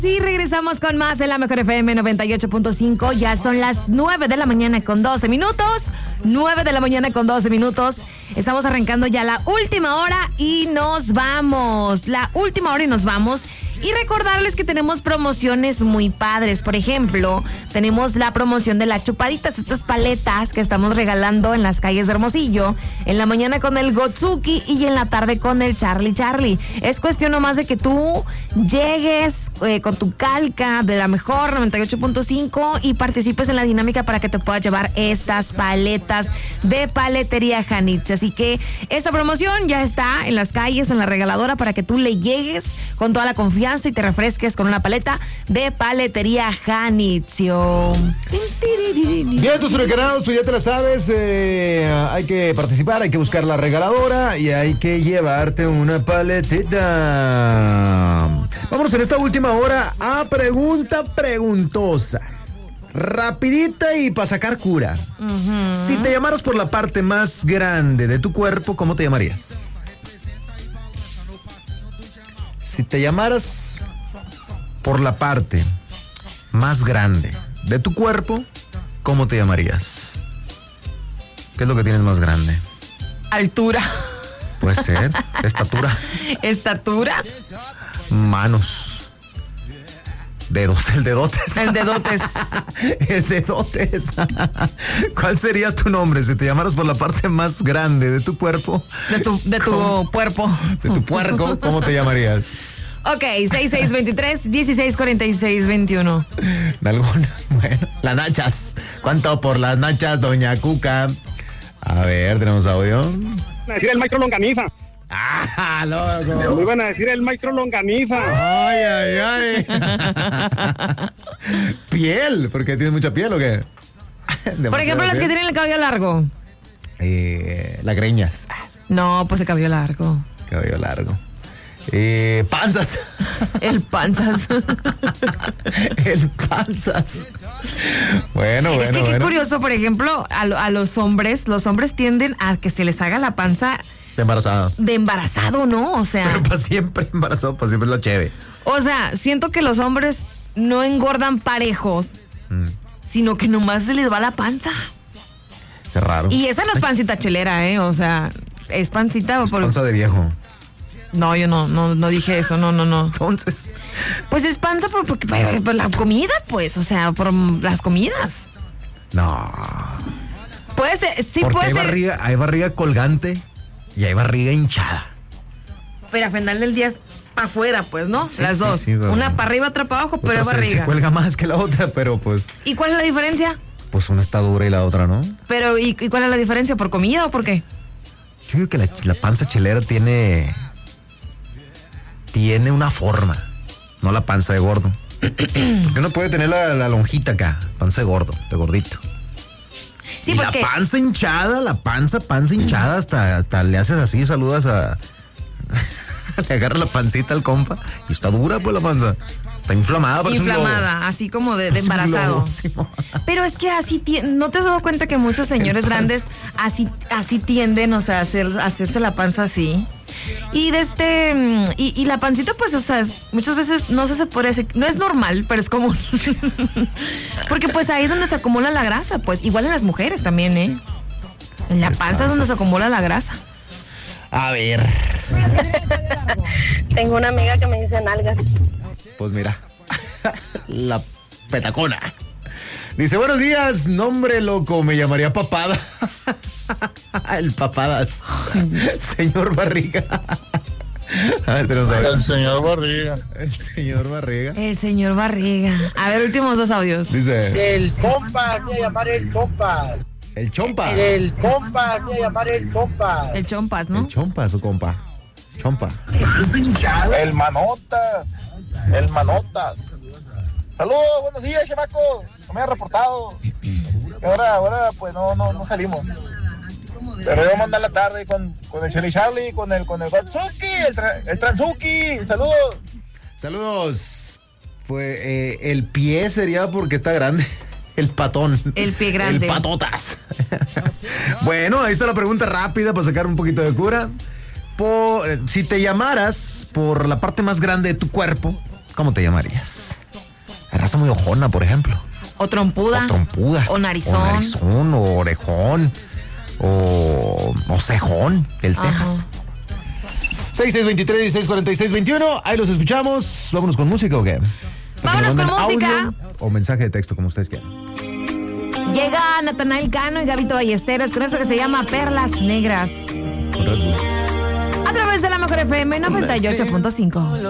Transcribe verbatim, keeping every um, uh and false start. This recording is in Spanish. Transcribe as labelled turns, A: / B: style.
A: Sí, regresamos con más en la Mejor F M noventa y ocho punto cinco. Ya son las nueve de la mañana con doce minutos. nueve de la mañana con doce minutos. Estamos arrancando ya la última hora y nos vamos. La última hora y nos vamos. Y recordarles que tenemos promociones muy padres. Por ejemplo, tenemos la promoción de las chupaditas, estas paletas que estamos regalando en las calles de Hermosillo. En la mañana con el Gotsuki y en la tarde con el Charlie Charlie. Es cuestión nomás de que tú llegues eh, con tu calca de la Mejor noventa y ocho punto cinco y participes en la dinámica para que te puedas llevar estas paletas de Paletería Janich. Así que esta promoción ya está en las calles, en la regaladora, para que tú le llegues con toda la confianza y te refresques con una paleta de Paletería Janitzio.
B: Bien, tus huracanados, tú ya te la sabes. Eh, hay que participar, hay que buscar la regaladora y hay que llevarte una paletita. Vámonos en esta última hora a pregunta preguntosa. Rapidita y para sacar cura. Uh-huh. Si te llamaras por la parte más grande de tu cuerpo, ¿cómo te llamarías? Si te llamaras por la parte más grande de tu cuerpo, ¿cómo te llamarías? ¿Qué es lo que tienes más grande?
A: Altura.
B: Puede ser. Estatura.
A: Estatura.
B: Manos. Dedos. El dedotes.
A: El dedotes.
B: El dedotes. ¿Cuál sería tu nombre si te llamaras por la parte más grande de tu cuerpo?
A: De tu, de tu cuerpo.
B: De tu puerco, ¿cómo te llamarías?
A: Ok, seis seis dos tres, uno seis cuatro seis dos uno.
B: ¿Alguna? Bueno, las nachas. ¿Cuánto por las nachas, doña Cuca? A ver, tenemos audio.
C: A decir el maestro Longaniza.
B: ¡Ah, loco!
C: Me iban a decir el maestro Longaniza.
B: ¡Ay, ay, ay! ¿Piel? ¿Porque tiene mucha piel o qué?
A: Por ejemplo, las piel. Que tienen el cabello largo.
B: Eh, las greñas.
A: No, pues el cabello largo.
B: Cabello largo. Eh, panzas.
A: El panzas.
B: El panzas. Bueno, bueno,
A: Es que qué
B: bueno.
A: curioso, por ejemplo, a, a los hombres, los hombres tienden a que se les haga la panza
B: de embarazado.
A: De embarazado, ¿no? O sea.
B: Pero para siempre embarazado, para siempre es la cheve.
A: O sea, siento que los hombres no engordan parejos, mm. sino que nomás se les va la panza.
B: Es raro.
A: Y esa no es pancita chelera, ¿eh? O sea, es pancita.
B: Es
A: por...
B: panza de viejo.
A: No, yo no, no, no dije eso, no, no, no.
B: Entonces.
A: Pues es panza por, por, por, por la comida, pues, o sea, por las comidas.
B: No.
A: Puede ser, sí
B: Porque
A: puede
B: hay
A: ser.
B: Barriga, hay barriga colgante y hay barriga hinchada.
A: Pero al final del día es para afuera, pues, ¿no?
B: Sí,
A: las
B: sí,
A: dos.
B: sí, bueno.
A: Una para arriba, otra para abajo, pero es
B: se,
A: barriga.
B: se cuelga más que la otra, pero pues.
A: ¿Y cuál es la diferencia?
B: Pues una está dura y la otra no.
A: Pero, ¿y, y cuál es la diferencia? ¿Por comida o por qué?
B: Yo digo que la, la panza chelera tiene. Tiene una forma, no la panza de gordo. Porque uno puede tener la, la lonjita acá, panza de gordo, de gordito.
A: Sí,
B: y
A: pues
B: la
A: que...
B: panza hinchada, la panza, panza hinchada, hasta, hasta le haces así, saludas a... le agarra la pancita al compa y está dura pues la panza. Está inflamada.
A: Inflamada, así como de, de embarazado. Pero es que así, ti- ¿no te has dado cuenta que muchos señores grandes así, así tienden, o sea, a, hacer, a hacerse la panza así? Y de este, y, y la pancita, pues, o sea, muchas veces no sé se puede decir, no es normal, pero es común. Porque pues ahí es donde se acumula la grasa, pues, igual en las mujeres también, ¿eh? En la panza es donde se acumula la grasa.
B: A ver.
D: Tengo una amiga que me dice nalgas.
B: Pues mira, la petacona. Dice, buenos días, nombre loco, me llamaría Papada. El Papadas. Señor Barriga. A ver, tenemos a ver.
E: El señor Barriga.
B: El señor Barriga.
A: El señor Barriga. A ver, últimos dos audios.
B: Dice.
F: El compa, voy a llamar el compa.
B: El Chompa.
F: El compa, voy a llamar el compa.
A: El Chompas, ¿no?
B: El Chompa, su compa. Chompa.
E: El Manotas. El Manotas.
F: Saludos, buenos días, chamaco. No me han reportado. Y ahora, ahora, pues no, no, no salimos. Pero vamos a andar la tarde con, con el Charlie Charlie, con el, con el Gotsuki, el, tra, el Transuki. Saludos.
B: Saludos. Pues eh, el pie sería porque está grande. El patón.
A: El pie grande.
B: El patotas. Bueno, ahí está la pregunta rápida para sacar un poquito de cura. Por, si te llamaras por la parte más grande de tu cuerpo, ¿cómo te llamarías? Raza muy ojona, por ejemplo.
A: O trompuda.
B: O trompuda.
A: O narizón.
B: O narizón, o orejón. O, o cejón, el cejas. seis seis veintitrés, dieciséis cuarenta y seis veintiuno. Ahí los escuchamos. ¿Vámonos con música o qué?
A: Vámonos con música.
B: Audio o mensaje de texto, como ustedes quieran.
A: Llega Natanael Cano y Gabito Ballesteros con eso que se llama Perlas Negras. A través de la Mejor F M noventa y ocho punto cinco.